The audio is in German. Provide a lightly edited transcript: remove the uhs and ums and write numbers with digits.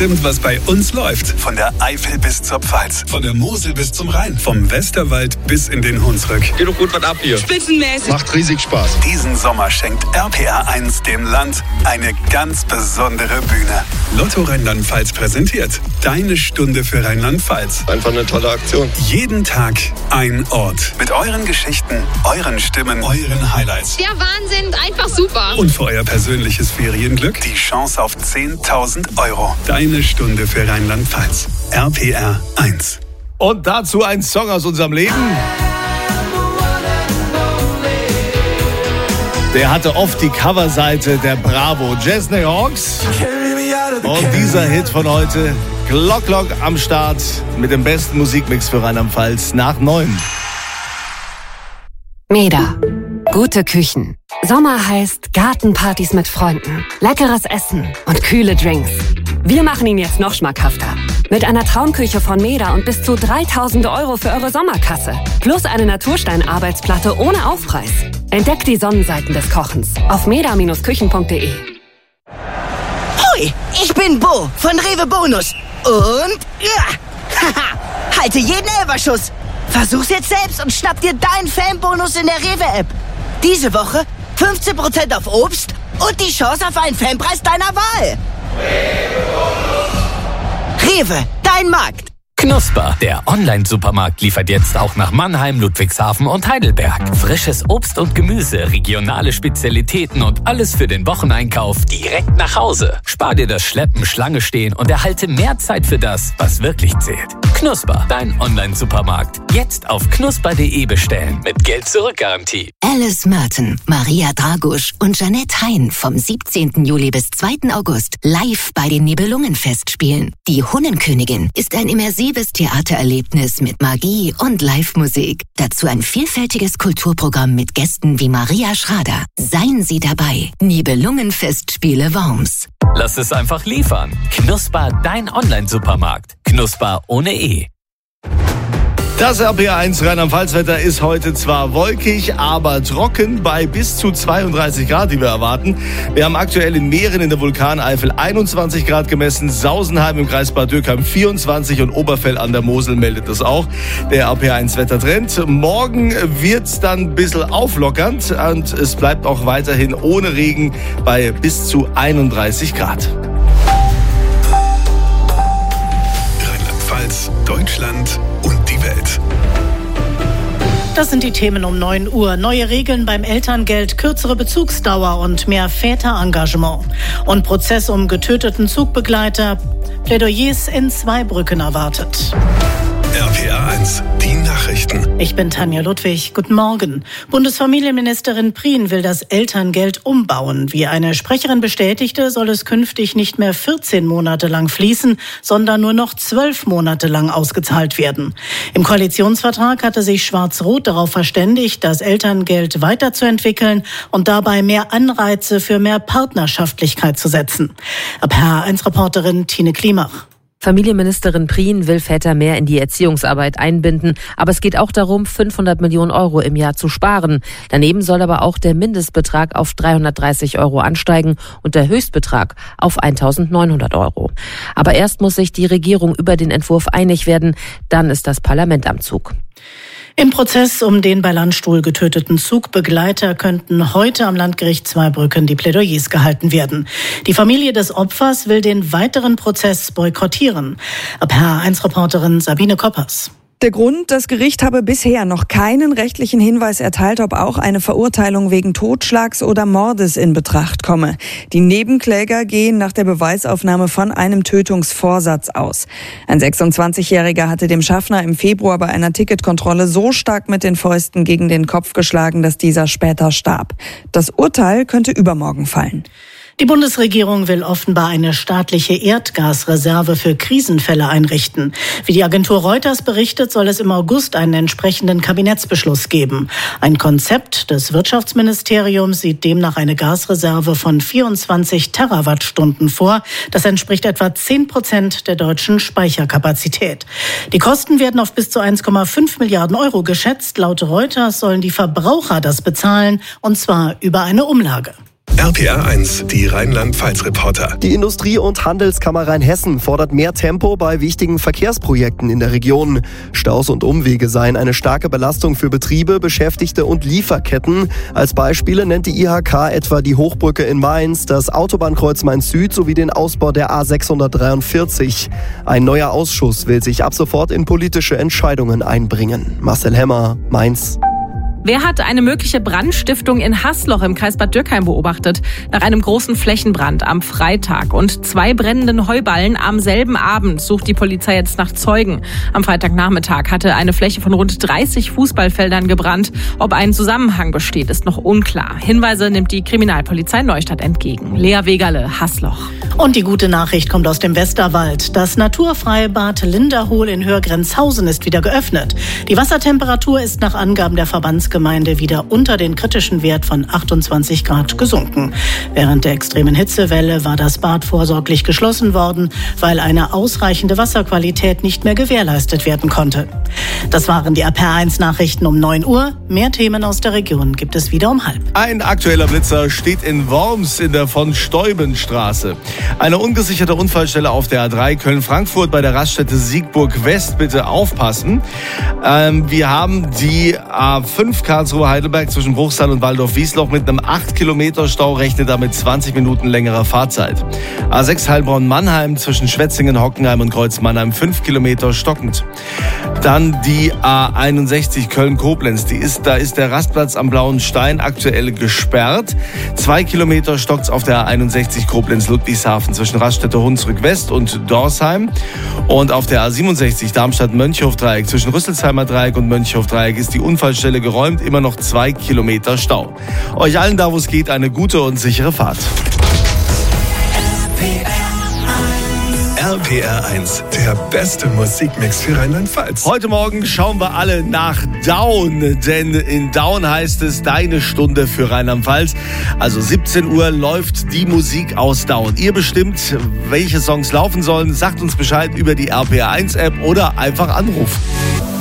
bestimmt, was bei uns läuft. Von der Eifel bis zur Pfalz, von der Mosel bis zum Rhein, vom Westerwald bis in den Hunsrück. Geht doch gut was ab hier. Spitzenmäßig. Macht riesig Spaß. Diesen Sommer schenkt RPR1 dem Land eine ganz besondere Bühne. Lotto Rheinland-Pfalz präsentiert Deine Stunde für Rheinland-Pfalz. Einfach eine tolle Aktion. Jeden Tag ein Ort. Mit euren Geschichten, euren Stimmen, euren Highlights. Der Wahnsinn, einfach super. Und für euer persönliches Ferienglück die Chance auf 10.000 Euro. Deine Stunde für Rheinland-Pfalz. RPR1. Und dazu ein Song aus unserem Leben. Der hatte oft die Coverseite der Bravo. Chesney Hawks. Und dieser Hit von heute, Glock Glock am Start mit dem besten Musikmix für Rheinland-Pfalz nach 9. Meda. Gute Küchen. Sommer heißt Gartenpartys mit Freunden, leckeres Essen und kühle Drinks. Wir machen ihn jetzt noch schmackhafter. Mit einer Traumküche von Meda und bis zu 3.000 Euro für eure Sommerkasse. Plus eine Naturstein-Arbeitsplatte ohne Aufpreis. Entdeckt die Sonnenseiten des Kochens auf meda-küchen.de. Hoi, ich bin Bo von Rewe Bonus. Und halte jeden Elferschuss. Versuch's jetzt selbst und schnapp dir deinen Fanbonus in der Rewe-App. Diese Woche 15% auf Obst und die Chance auf einen Fanpreis deiner Wahl. Rewe, dein Markt. Knusper, der Online-Supermarkt, liefert jetzt auch nach Mannheim, Ludwigshafen und Heidelberg. Frisches Obst und Gemüse, regionale Spezialitäten und alles für den Wocheneinkauf direkt nach Hause. Spar dir das Schleppen, Schlange stehen und erhalte mehr Zeit für das, was wirklich zählt. Knusper, dein Online-Supermarkt. Jetzt auf knusper.de bestellen. Mit Geld-Zurück-Garantie. Alice Merton, Maria Dragusch und Jeanette Hein vom 17. Juli bis 2. August live bei den Nibelungenfestspielen. Die Hunnenkönigin ist ein immersives Theatererlebnis mit Magie und Live-Musik. Dazu ein vielfältiges Kulturprogramm mit Gästen wie Maria Schrader. Seien Sie dabei. Nibelungenfestspiele Worms. Lass es einfach liefern. Knusper, dein Online-Supermarkt. Knusper ohne E. Das RPR1 Rheinland-Pfalz-Wetter ist heute zwar wolkig, aber trocken bei bis zu 32 Grad, die wir erwarten. Wir haben aktuell in Mähren in der Vulkaneifel 21 Grad gemessen, Sausenheim im Kreis Bad Dürkheim 24 und Oberfell an der Mosel meldet das auch. Der RPR1-Wettertrend. Morgen wird's dann ein bisschen auflockernd und es bleibt auch weiterhin ohne Regen bei bis zu 31 Grad. Rheinland-Pfalz, Deutschland und die Welt. Das sind die Themen um 9 Uhr. Neue Regeln beim Elterngeld, kürzere Bezugsdauer und mehr Väterengagement. Und Prozess um getöteten Zugbegleiter. Plädoyers in Zweibrücken erwartet. RPR1, die Nachrichten. Ich bin Tanja Ludwig. Guten Morgen. Bundesfamilienministerin Prien will das Elterngeld umbauen. Wie eine Sprecherin bestätigte, soll es künftig nicht mehr 14 Monate lang fließen, sondern nur noch 12 Monate lang ausgezahlt werden. Im Koalitionsvertrag hatte sich Schwarz-Rot darauf verständigt, das Elterngeld weiterzuentwickeln und dabei mehr Anreize für mehr Partnerschaftlichkeit zu setzen. RPR1-Reporterin Tine Klimach. Familienministerin Prien will Väter mehr in die Erziehungsarbeit einbinden. Aber es geht auch darum, 500 Millionen Euro im Jahr zu sparen. Daneben soll aber auch der Mindestbetrag auf 330 Euro ansteigen und der Höchstbetrag auf 1.900 Euro. Aber erst muss sich die Regierung über den Entwurf einig werden. Dann ist das Parlament am Zug. Im Prozess um den bei Landstuhl getöteten Zugbegleiter könnten heute am Landgericht Zweibrücken die Plädoyers gehalten werden. Die Familie des Opfers will den weiteren Prozess boykottieren. RPR1-Reporterin Sabine Koppers. Der Grund, das Gericht habe bisher noch keinen rechtlichen Hinweis erteilt, ob auch eine Verurteilung wegen Totschlags oder Mordes in Betracht komme. Die Nebenkläger gehen nach der Beweisaufnahme von einem Tötungsvorsatz aus. Ein 26-Jähriger hatte dem Schaffner im Februar bei einer Ticketkontrolle so stark mit den Fäusten gegen den Kopf geschlagen, dass dieser später starb. Das Urteil könnte übermorgen fallen. Die Bundesregierung will offenbar eine staatliche Erdgasreserve für Krisenfälle einrichten. Wie die Agentur Reuters berichtet, soll es im August einen entsprechenden Kabinettsbeschluss geben. Ein Konzept des Wirtschaftsministeriums sieht demnach eine Gasreserve von 24 Terawattstunden vor. Das entspricht etwa 10% der deutschen Speicherkapazität. Die Kosten werden auf bis zu 1,5 Milliarden Euro geschätzt. Laut Reuters sollen die Verbraucher das bezahlen, und zwar über eine Umlage. RPA 1, die Rheinland-Pfalz-Reporter. Die Industrie- und Handelskammer Rheinhessen fordert mehr Tempo bei wichtigen Verkehrsprojekten in der Region. Staus und Umwege seien eine starke Belastung für Betriebe, Beschäftigte und Lieferketten. Als Beispiele nennt die IHK etwa die Hochbrücke in Mainz, das Autobahnkreuz Mainz-Süd sowie den Ausbau der A643. Ein neuer Ausschuss will sich ab sofort in politische Entscheidungen einbringen. Marcel Hemmer, Mainz. Wer hat eine mögliche Brandstiftung in Haßloch im Kreis Bad Dürkheim beobachtet? Nach einem großen Flächenbrand am Freitag und 2 brennenden Heuballen am selben Abend sucht die Polizei jetzt nach Zeugen. Am Freitagnachmittag hatte eine Fläche von rund 30 Fußballfeldern gebrannt. Ob ein Zusammenhang besteht, ist noch unklar. Hinweise nimmt die Kriminalpolizei Neustadt entgegen. Lea Wegerle, Haßloch. Und die gute Nachricht kommt aus dem Westerwald. Das naturfreie Bad Linderhohl in Hörgrenzhausen ist wieder geöffnet. Die Wassertemperatur ist nach Angaben der Verbandsgemeinde wieder unter den kritischen Wert von 28 Grad gesunken. Während der extremen Hitzewelle war das Bad vorsorglich geschlossen worden, weil eine ausreichende Wasserqualität nicht mehr gewährleistet werden konnte. Das waren die RPA1-Nachrichten um 9 Uhr. Mehr Themen aus der Region gibt es wieder um 12:30. Ein aktueller Blitzer steht in Worms in der von-Steuben-Straße. Eine ungesicherte Unfallstelle auf der A3 Köln-Frankfurt bei der Raststätte Siegburg-West. Bitte aufpassen. Wir haben die A5 Karlsruhe-Heidelberg zwischen Bruchsal und Waldorf-Wiesloch mit einem 8-Kilometer-Stau. Rechnet damit 20 Minuten längerer Fahrzeit. A6 Heilbronn-Mannheim zwischen Schwetzingen, Hockenheim und Kreuz-Mannheim 5 Kilometer stockend. Dann die A61 Köln-Koblenz. Da ist der Rastplatz am Blauen Stein aktuell gesperrt. 2 Kilometer stockt's auf der A61 Koblenz-Ludwigshafen zwischen Raststätte-Hunsrück-West und Dorsheim. Und auf der A67 Darmstadt-Mönchhof-Dreieck zwischen Rüsselsheimer Dreieck und Mönchhof-Dreieck ist die Unfallstelle geräumt. Immer noch 2 Kilometer Stau. Euch allen da, wo es geht, eine gute und sichere Fahrt. RPR 1, der beste Musikmix für Rheinland-Pfalz. Heute Morgen schauen wir alle nach Daun, denn in Daun heißt es deine Stunde für Rheinland-Pfalz. Also 17 Uhr läuft die Musik aus Daun. Ihr bestimmt, welche Songs laufen sollen. Sagt uns Bescheid über die RPR 1 App oder einfach anrufen.